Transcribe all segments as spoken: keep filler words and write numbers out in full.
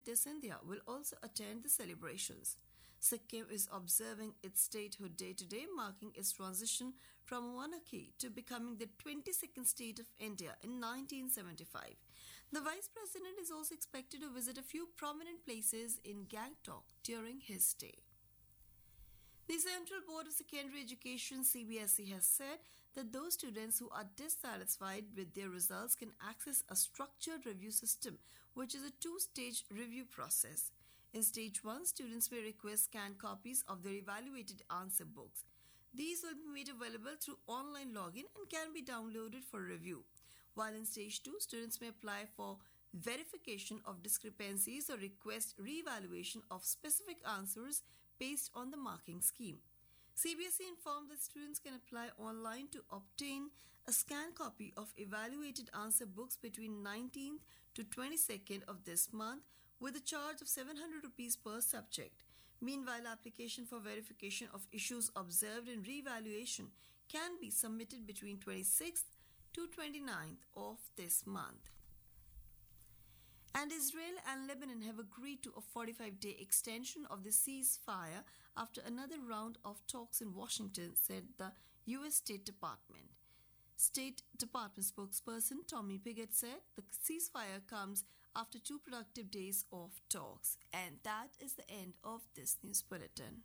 this India will also attend the celebrations. Sikkim is observing its statehood day today, marking its transition from monarchy to becoming the twenty-second state of India in nineteen seventy-five. The Vice President is also expected to visit a few prominent places in Gangtok during his stay. The Central Board of Secondary Education C B S E has said that those students who are dissatisfied with their results can access a structured review system, which is a two-stage review process. In Stage one, students may request scanned copies of their evaluated answer books. These will be made available through online login and can be downloaded for review. While in Stage two, students may apply for verification of discrepancies or request re-evaluation of specific answers based on the marking scheme. C B S E informed that students can apply online to obtain a scanned copy of evaluated answer books between nineteenth to twenty-second of this month with a charge of seven hundred rupees per subject. Meanwhile, application for verification of issues observed in re-evaluation can be submitted between twenty-sixth to twenty-ninth of this month. And Israel and Lebanon have agreed to a forty-five day extension of the ceasefire after another round of talks in Washington, said the U S State Department. State Department spokesperson Tommy Pigott said the ceasefire comes after two productive days of talks. And that is the end of this news bulletin.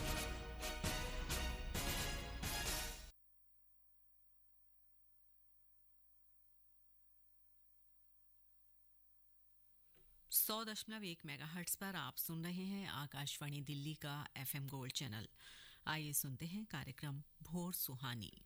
सौ दशमलव एक megahertz पर आप सुन रहे हैं आकाशवाणी दिल्ली का FM gold channel. आइए सुनते हैं कार्यक्रम भोर सुहानी।